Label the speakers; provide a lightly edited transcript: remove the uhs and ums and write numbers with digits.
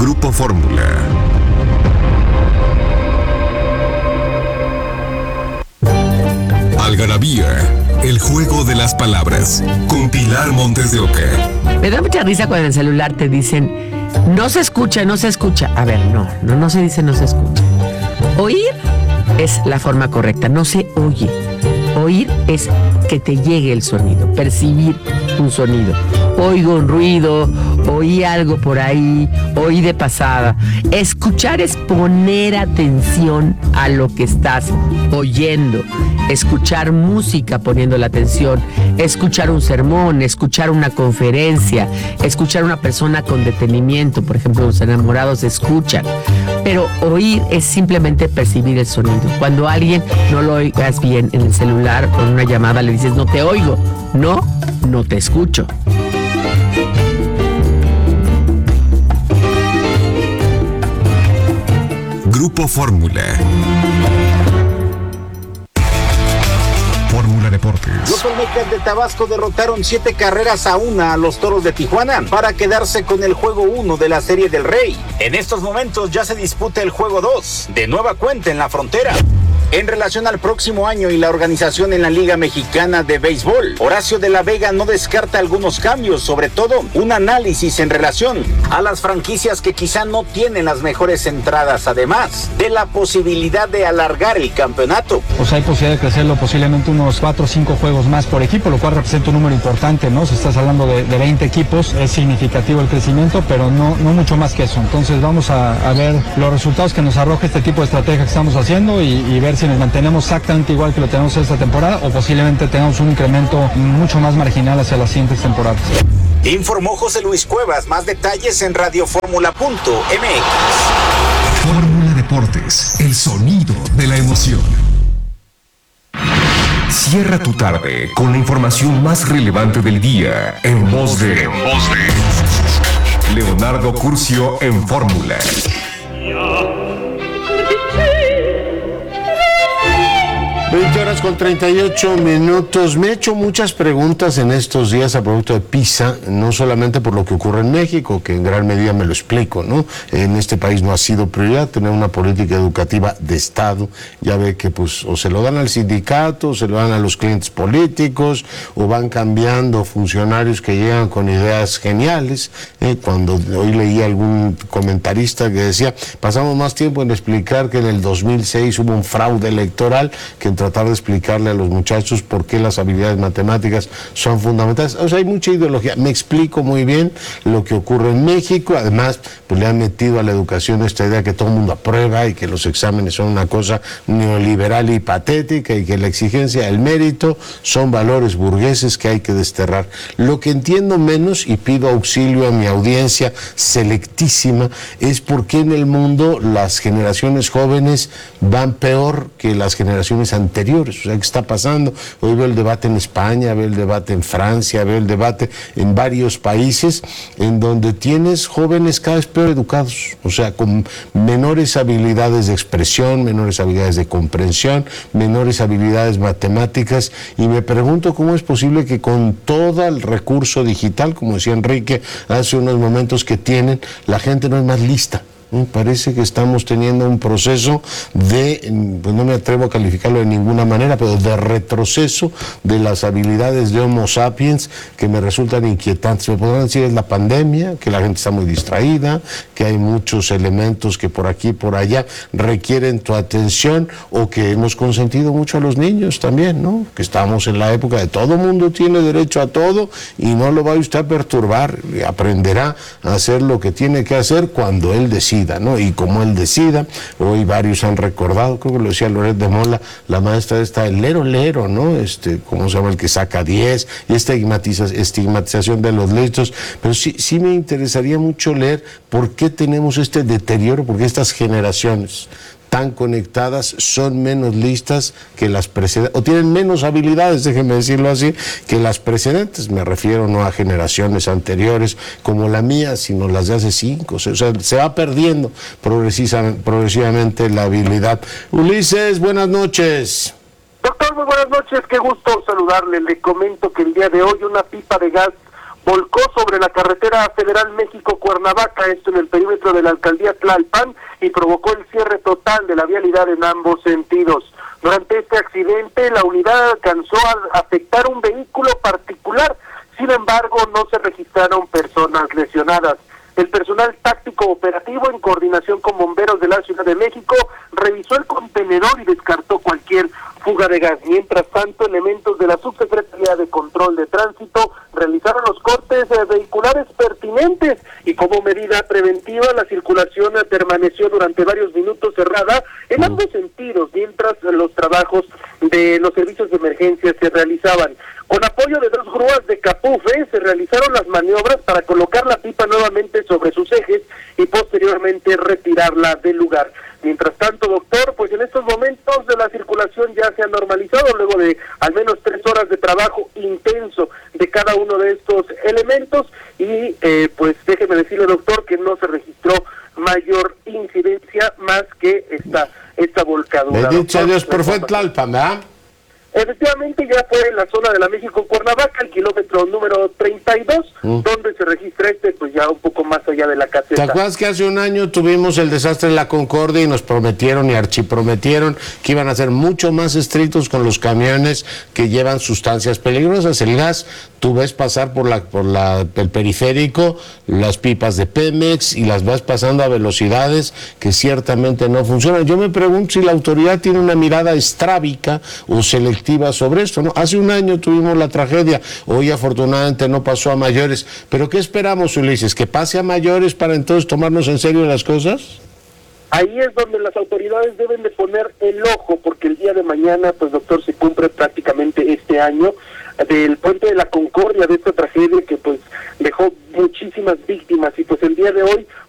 Speaker 1: Grupo Fórmula. Algarabía, el juego de las palabras, con Pilar Montes de Oca.
Speaker 2: Me da mucha risa cuando en el celular te dicen, no se escucha, no se escucha. A ver, no se dice no se escucha. Oír es la forma correcta, no se oye. Oír es que te llegue el sonido, percibir un sonido. Oigo un ruido, oí algo por ahí, oí de pasada. Escuchar es poner atención a lo que estás oyendo. Escuchar música poniendo la atención, escuchar un sermón, escuchar una conferencia, escuchar a una persona con detenimiento. Por ejemplo, los enamorados escuchan. Pero oír es simplemente percibir el sonido. Cuando a alguien no lo oigas bien en el celular o en una llamada, le dices, no te oigo, no te escucho.
Speaker 1: Grupo Fórmula. Fórmula Deportes.
Speaker 3: Los Olmecas de Tabasco derrotaron 7-1 a los Toros de Tijuana para quedarse con el juego 1 de la Serie del Rey. En estos momentos ya se disputa el juego 2, de nueva cuenta en la frontera. En relación al próximo año y la organización en la Liga Mexicana de Béisbol, Horacio de la Vega no descarta algunos cambios, sobre todo un análisis en relación a las franquicias que quizá no tienen las mejores entradas, además de la posibilidad de alargar el campeonato.
Speaker 4: Pues hay posibilidad de crecerlo posiblemente unos 4 o 5 juegos más por equipo, lo cual representa un número importante, ¿no? Si estás hablando de 20 equipos, es significativo el crecimiento, pero no mucho más que eso. Entonces vamos a ver los resultados que nos arroja este tipo de estrategia que estamos haciendo y ver si nos mantenemos exactamente igual que lo tenemos esta temporada o posiblemente tengamos un incremento mucho más marginal hacia las siguientes temporadas.
Speaker 3: Informó José Luis Cuevas. Más detalles en radioformula.mx.
Speaker 1: Fórmula Deportes, el sonido de la emoción. Cierra tu tarde con la información más relevante del día en voz de Leonardo Curcio en Fórmula.
Speaker 5: 20:38. Me he hecho muchas preguntas en estos días a propósito de PISA, no solamente por lo que ocurre en México, que en gran medida me lo explico, ¿no? En este país no ha sido prioridad tener una política educativa de Estado. Ya ve que pues o se lo dan al sindicato, o se lo dan a los clientes políticos, o van cambiando funcionarios que llegan con ideas geniales. Cuando hoy leí algún comentarista que decía, pasamos más tiempo en explicar que en el 2006 hubo un fraude electoral que en tratar de explicarle a los muchachos por qué las habilidades matemáticas son fundamentales. O sea, hay mucha ideología. Me explico muy bien lo que ocurre en México. Además, pues le han metido a la educación esta idea que todo el mundo aprueba y que los exámenes son una cosa neoliberal y patética y que la exigencia, el mérito, son valores burgueses que hay que desterrar. Lo que entiendo menos, y pido auxilio a mi audiencia selectísima, es por qué en el mundo las generaciones jóvenes van peor que las generaciones anteriores. O sea, ¿qué está pasando? Hoy veo el debate en España, veo el debate en Francia, veo el debate en varios países en donde tienes jóvenes cada vez peor educados, o sea, con menores habilidades de expresión, menores habilidades de comprensión, menores habilidades matemáticas, y me pregunto cómo es posible que con todo el recurso digital, como decía Enrique hace unos momentos que tienen, la gente no es más lista. Parece que estamos teniendo un proceso de, pues no me atrevo a calificarlo de ninguna manera, pero de retroceso de las habilidades de Homo sapiens que me resultan inquietantes. Me podrán decir es la pandemia, que la gente está muy distraída, que hay muchos elementos que por aquí y por allá requieren tu atención, o que hemos consentido mucho a los niños también, ¿no? Que estamos en la época de todo mundo tiene derecho a todo y no lo va usted a perturbar, aprenderá a hacer lo que tiene que hacer cuando él decida, ¿no? Y como él decida, hoy varios han recordado, creo que lo decía Loret de Mola, la maestra esta, el lero, ¿no? ¿Cómo se llama? El que saca 10, y esta estigmatización de los listos. Pero sí me interesaría mucho leer por qué tenemos este deterioro, porque estas generaciones tan conectadas son menos listas que las precedentes, o tienen menos habilidades, déjenme decirlo así, que las precedentes. Me refiero no a generaciones anteriores como la mía, sino las de hace 5. O sea, se va perdiendo progresivamente la habilidad. Ulises, buenas noches.
Speaker 6: Doctor, muy buenas noches, qué gusto saludarle. Le comento que el día de hoy una pipa de gas volcó sobre la carretera federal México-Cuernavaca, esto en el perímetro de la alcaldía Tlalpan, y provocó el cierre total de la vialidad en ambos sentidos. Durante este accidente, la unidad alcanzó a afectar un vehículo particular, sin embargo, no se registraron personas lesionadas. El personal táctico operativo, en coordinación con bomberos de la Ciudad de México, revisó el contenedor y descartó cualquier fuga de gas. Mientras tanto, elementos de la Subsecretaría de Control de Tránsito realizaron los cortes vehiculares pertinentes y como medida preventiva la circulación permaneció durante varios minutos cerrada en ambos sentidos, mientras los trabajos de los servicios de emergencia se realizaban. Con apoyo de 2 grúas de Capufe se realizaron las maniobras para colocar la pipa nuevamente sobre sus ejes y posteriormente retirarla del lugar. Mientras tanto, doctor, pues en estos momentos de la circulación ya se ha normalizado luego de al menos 3 horas de trabajo intenso de cada uno de estos elementos y pues déjeme decirle, doctor, que no se registró mayor incidencia más que esta volcadura.
Speaker 5: Bendito Dios, pero fue en Tlalpan, ¿verdad?
Speaker 6: Efectivamente, ya fue en la zona de la México-Cuernavaca, el kilómetro número 32, donde se registra pues ya un poco más allá de la caseta.
Speaker 5: ¿Te acuerdas que hace un año tuvimos el desastre en la Concordia y nos prometieron y archiprometieron que iban a ser mucho más estrictos con los camiones que llevan sustancias peligrosas? El gas, tú ves pasar por el periférico las pipas de Pemex y las vas pasando a velocidades que ciertamente no funcionan. Yo me pregunto si la autoridad tiene una mirada estrábica o selectiva sobre esto, ¿no? Hace un año tuvimos la tragedia, hoy afortunadamente no pasó a mayores, pero ¿qué esperamos, Ulises? ¿Que pase a mayores para entonces tomarnos en serio las cosas?
Speaker 6: Ahí es donde las autoridades deben de poner el ojo, porque el día de mañana, pues doctor, se cumple prácticamente este año del Puente de la Concordia, de esta tragedia que pues dejó muchísimas víctimas y pues el día de hoy